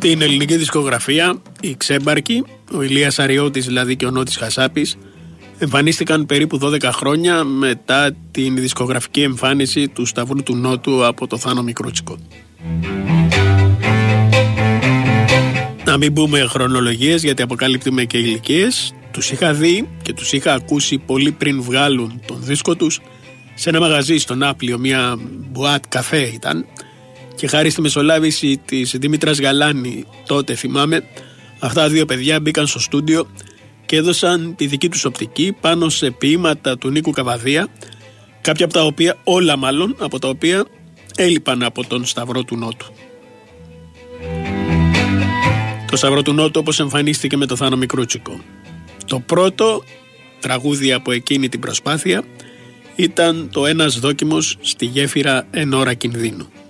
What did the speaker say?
Στην ελληνική δισκογραφία, οι Ξέμπαρκοι, ο Ηλίας Αριώτης δηλαδή και ο Νότης Χασάπης, εμφανίστηκαν περίπου 12 χρόνια μετά την δισκογραφική εμφάνιση του Σταυρού του Νότου από το Θάνο Μικρούτσικο. Να μην πούμε χρονολογίες γιατί αποκαλύπτουμε και ηλικίες. Τους είχα δει και τους είχα ακούσει πολύ πριν βγάλουν τον δίσκο τους σε ένα μαγαζί στον Άπλιο, μια μπουάτ καφέ ήταν, και χάρη στη μεσολάβηση της Δήμητρας Γαλάνη, τότε θυμάμαι, αυτά δύο παιδιά μπήκαν στο στούντιο και έδωσαν τη δική τους οπτική πάνω σε ποίηματα του Νίκου Καβαδία, κάποια από τα οποία, όλα μάλλον, από τα οποία έλειπαν από τον Σταυρό του Νότου. Το Σταυρό του Νότου όπως εμφανίστηκε με το Θάνο Μικρούτσικο. Το πρώτο τραγούδι από εκείνη την προσπάθεια ήταν το «Ένας δόκιμος στη γέφυρα εν ώρα κινδύνου».